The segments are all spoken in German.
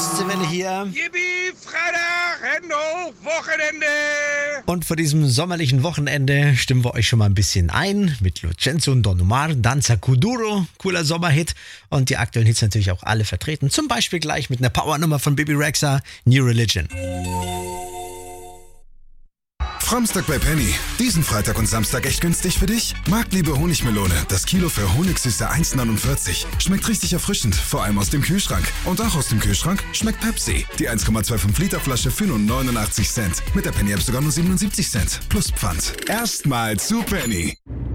Ostseewelle hier. Yippie, Freitag, Hände hoch, Wochenende. Und vor diesem sommerlichen Wochenende stimmen wir euch schon mal ein bisschen ein mit Lucenzo und Don Omar, Danza Kuduro, cooler Sommerhit. Und die aktuellen Hits natürlich auch alle vertreten. Zum Beispiel gleich mit einer Powernummer von Bibi Rexha, New Religion. Framstock bei Penny. Diesen Freitag und Samstag echt günstig für dich? Marktliebe Honigmelone. Das Kilo für Honigsüße 1,49. Schmeckt richtig erfrischend, vor allem aus dem Kühlschrank. Und auch aus dem Kühlschrank schmeckt Pepsi. Die 1,25 Liter Flasche für nur 89 Cent. Mit der Penny App sogar nur 77 Cent. Plus Pfand. Erstmal zu Penny.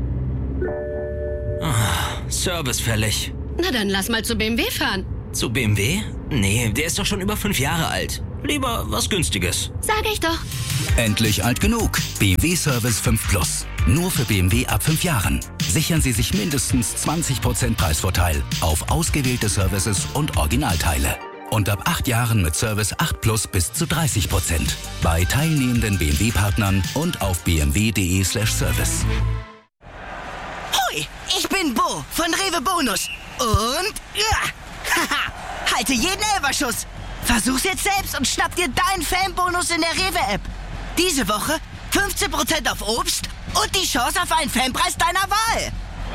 Service fällig. Na dann lass mal zu BMW fahren. Zu BMW? Nee, der ist doch schon über 5 Jahre alt. Lieber was Günstiges. Sag ich doch. Endlich alt genug. BMW Service 5 Plus. Nur für BMW ab 5 Jahren. Sichern Sie sich mindestens 20% Preisvorteil auf ausgewählte Services und Originalteile. Und ab 8 Jahren mit Service 8 Plus bis zu 30%. Bei teilnehmenden BMW-Partnern und auf bmw.de/service. Hoi, ich bin Bo von Rewe Bonus. Und haha, halte jeden Elferschuss. Versuch's jetzt selbst und schnapp dir deinen Fanbonus in der Rewe-App. Diese Woche 15% auf Obst und die Chance auf einen Fanpreis deiner Wahl.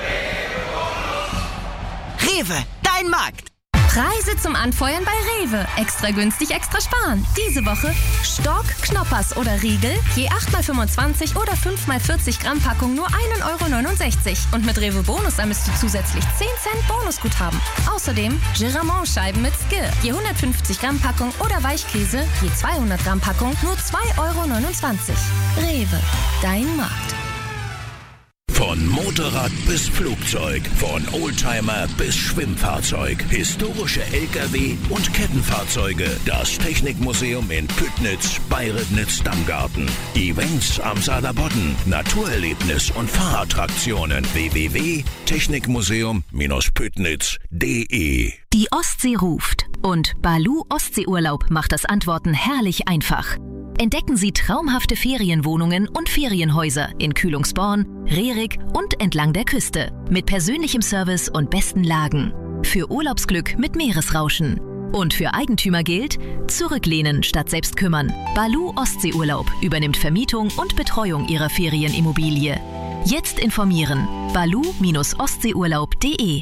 Rewe, dein Markt. Preise zum Anfeuern bei Rewe. Extra günstig, extra sparen. Diese Woche Stork, Knoppers oder Riegel, je 8x25 oder 5x40 Gramm Packung nur 1,69 €. Und mit Rewe Bonus sammelst du zusätzlich 10 Cent Bonusguthaben. Außerdem Giramont-Scheiben mit Skir, je 150 Gramm Packung oder Weichkäse, je 200 Gramm Packung nur 2,29 €. Rewe, dein Markt. Von Motorrad bis Flugzeug, von Oldtimer bis Schwimmfahrzeug, historische LKW und Kettenfahrzeuge. Das Technikmuseum in Püttnitz bei Ribnitz-Dammgarten. Events am Saarlandbodden, Naturerlebnis und Fahrattraktionen. www.technikmuseum-püttnitz.de. Die Ostsee ruft und Baloo Ostseeurlaub macht das Antworten herrlich einfach. Entdecken Sie traumhafte Ferienwohnungen und Ferienhäuser in Kühlungsborn, Rerik und entlang der Küste. Mit persönlichem Service und besten Lagen. Für Urlaubsglück mit Meeresrauschen. Und für Eigentümer gilt, zurücklehnen statt selbst kümmern. Baloo Ostseeurlaub übernimmt Vermietung und Betreuung Ihrer Ferienimmobilie. Jetzt informieren. baloo-ostseeurlaub.de.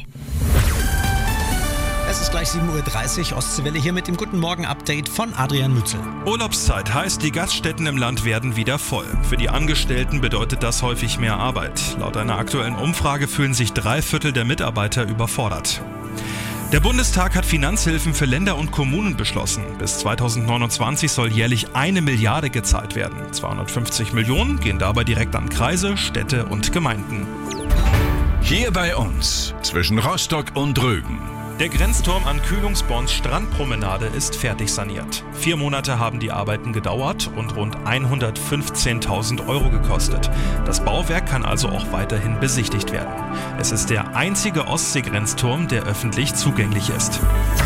Es ist gleich 7:30 Uhr, Ostseewelle hier mit dem Guten Morgen-Update von Adrian Mützel. Urlaubszeit heißt, die Gaststätten im Land werden wieder voll. Für die Angestellten bedeutet das häufig mehr Arbeit. Laut einer aktuellen Umfrage fühlen sich 3/4 der Mitarbeiter überfordert. Der Bundestag hat Finanzhilfen für Länder und Kommunen beschlossen. Bis 2029 soll jährlich 1 Milliarde gezahlt werden. 250 Millionen gehen dabei direkt an Kreise, Städte und Gemeinden. Hier bei uns, zwischen Rostock und Rügen. Der Grenzturm an Kühlungsborns Strandpromenade ist fertig saniert. 4 Monate haben die Arbeiten gedauert und rund 115.000 € gekostet. Das Bauwerk kann also auch weiterhin besichtigt werden. Es ist der einzige Ostseegrenzturm, der öffentlich zugänglich ist.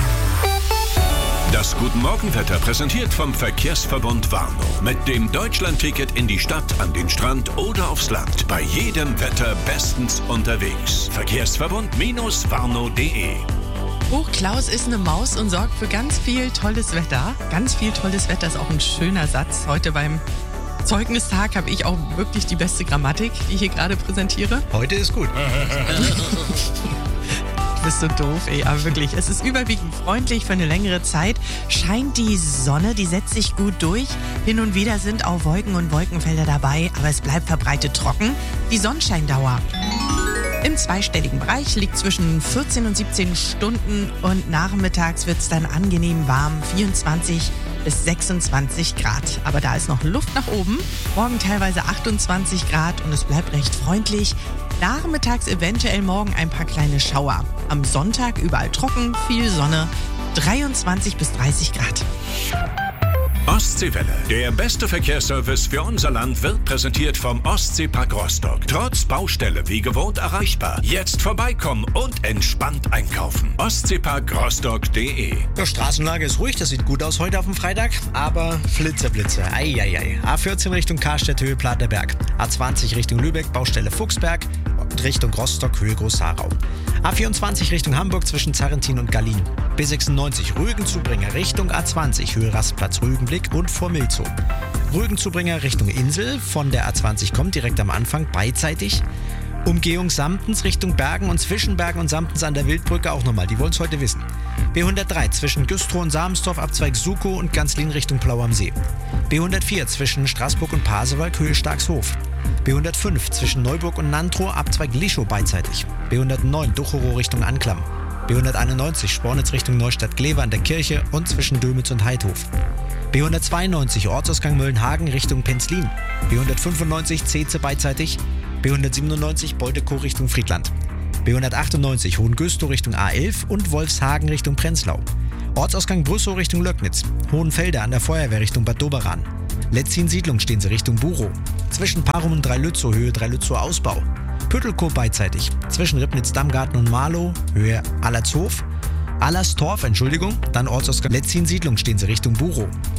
Das Guten Morgenwetter präsentiert vom Verkehrsverbund Warnow. Mit dem Deutschlandticket in die Stadt, an den Strand oder aufs Land. Bei jedem Wetter bestens unterwegs. Verkehrsverbund-warnow.de. Klaus ist eine Maus und sorgt für ganz viel tolles Wetter. Ganz viel tolles Wetter ist auch ein schöner Satz. Heute beim Zeugnistag habe ich auch wirklich die beste Grammatik, die ich hier gerade präsentiere. Heute ist gut. Du bist so doof, ey. Aber wirklich, es ist überwiegend freundlich für eine längere Zeit. Scheint die Sonne, die setzt sich gut durch. Hin und wieder sind auch Wolken und Wolkenfelder dabei, aber es bleibt verbreitet trocken. Die Sonnenscheindauer im zweistelligen Bereich liegt zwischen 14 und 17 Stunden und nachmittags wird es dann angenehm warm, 24 bis 26 Grad. Aber da ist noch Luft nach oben. Morgen teilweise 28 Grad und es bleibt recht freundlich. Nachmittags eventuell morgen ein paar kleine Schauer. Am Sonntag überall trocken, viel Sonne, 23 bis 30 Grad. Ostseewelle. Der beste Verkehrsservice für unser Land wird präsentiert vom Ostseepark Rostock. Trotz Baustelle wie gewohnt erreichbar. Jetzt vorbeikommen und entspannt einkaufen. Ostseeparkrostock.de. Die Straßenlage ist ruhig, das sieht gut aus heute auf dem Freitag, aber Blitze. Eieiei. A14 Richtung Karstädt, Höhe Platerberg. A20 Richtung Lübeck, Baustelle Fuchsberg. und Richtung Rostock, Höhe Groß-Sarau. A24 Richtung Hamburg zwischen Zarrentin und Gallien. B96 Rügen-Zubringer Richtung A20, Höhe Rastplatz Rügenblick und vor Milzow. Rügen-Zubringer Richtung Insel, von der A20 kommt direkt am Anfang, beidseitig. Umgehung Samtens Richtung Bergen und zwischen Bergen und Samtens an der Wildbrücke auch nochmal, die wollen es heute wissen. B103 zwischen Güstrow und Samenstorf, Abzweig Sukow und Ganzlin Richtung Plau am See. B104 zwischen Straßburg und Pasewalk, Höhe Starkshof. B105 zwischen Neuburg und Nantrow, Abzweig Lischow beidseitig. B109 Ducherow Richtung Anklam. B191 Spornitz Richtung Neustadt-Glewe an der Kirche und zwischen Dömitz und Heidhof. B192 Ortsausgang Möllenhagen Richtung Penzlin. B195 Zeze beidseitig. B197 Boltekow Richtung Friedland. B198 Hohengüstow Richtung A11 und Wolfshagen Richtung Prenzlau. Ortsausgang Brüssow Richtung Löcknitz. Hohenfelde an der Feuerwehr Richtung Bad Doberan. Letzin-Siedlung stehen sie Richtung Burow. Zwischen Parum und Dreilützow, Höhe Dreilützow Ausbau. Püttelkow beidseitig. Zwischen Ribnitz-Dammgarten und Marlow, Höhe Allerstorf. Dann Ortsausgang Letzin-Siedlung stehen sie Richtung Burow.